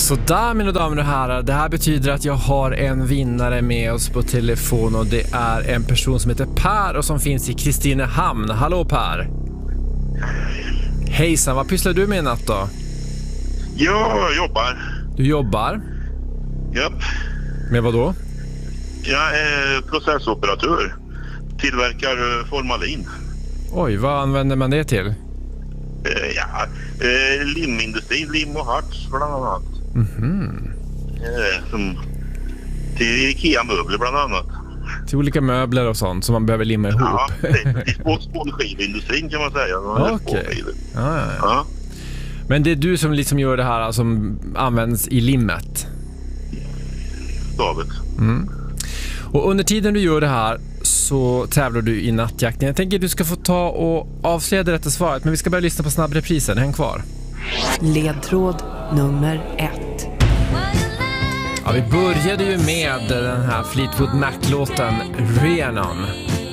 Så där, mina damer och herrar, det här betyder att jag har en vinnare med oss på telefon, och det är en person som heter Per och som finns i Kristinehamn. Hallå Per! Hejsan, vad pysslar du med i natt då? Jag jobbar. Du jobbar? Japp. Med vad då? Jag är processoperatör. Tillverkar formalin. Oj, vad använder man det till? Limindustrin, lim och harts bland annat. Mhm. Till IKEA-möbler bland annat. Till olika möbler och sånt som man behöver limma ihop. Ja, till spånskivindustrin kan man säga. Okej. Ja. Men det är du som liksom gör det här som används i limmet? David. Mm. Och under tiden du gör det här så tävlar du i nattjakten. Jag tänker att du ska få ta och avslöja det rätta svaret, men vi ska börja lyssna på snabbreprisen. Häng kvar. Ledtråd nummer 1. Ja, vi började ju med den här Fleetwood Mac-låten Rhiannon.